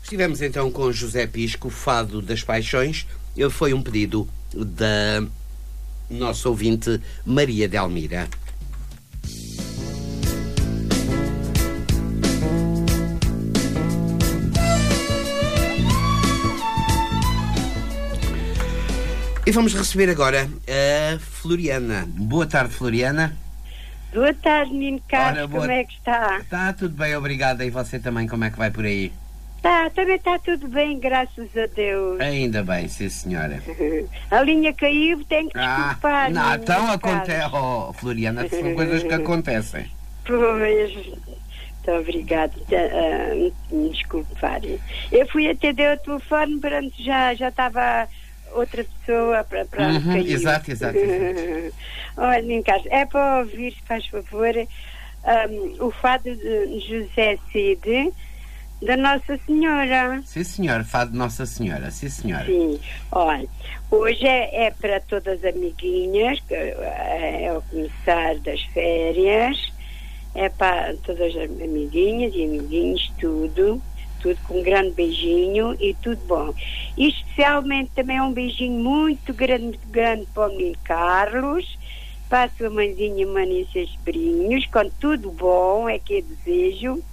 Estivemos então com José Pisco, Fado das Paixões. Ele foi um pedido da nossa ouvinte Maria Delmira. E vamos receber agora a Floriana. Boa tarde, Floriana. Boa tarde, menino Carlos. Como é que está? Está tudo bem, obrigada. E você também, como é que vai por aí? Também está tudo bem, graças a Deus. Ainda bem, sim, senhora. A linha caiu, tem que desculpar. Não, então acontece, Floriana, são coisas que acontecem. Pois, muito obrigada. Me desculparem. Eu fui atender o telefone, portanto já estava outra pessoa para cair. Exato. Olha, menino Carlos, é para ouvir, se faz favor, o fado de José Cid, da Nossa Senhora. Sim, senhor, fado de Nossa Senhora, sim, senhora. Sim, olha, hoje é para todas as amiguinhas, que é o começar das férias, é para todas as amiguinhas e amiguinhos, tudo com um grande beijinho e tudo bom. E especialmente também um beijinho muito grande para o menino Carlos, para a sua mãezinha Manícia Esprinhos, com tudo bom, é que eu desejo.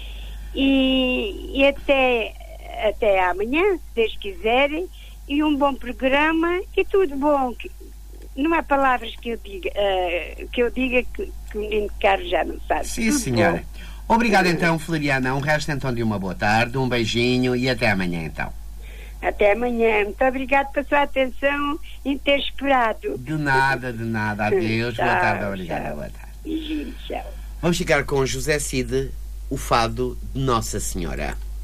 E até amanhã, se Deus quiserem, e um bom programa e tudo bom. Não há palavras que eu diga que o menino Carlos já não sabe. Sim, tudo senhora. Bom. Obrigado então, Floriana. Um resto então de uma boa tarde, um beijinho e até amanhã então. Até amanhã. Muito obrigado pela sua atenção e ter esperado. De nada. Adeus. Tchau, boa tarde, obrigada. Tchau. Boa tarde. Beijinho, tchau. Vamos ficar com José Cid, o Fado de Nossa Senhora.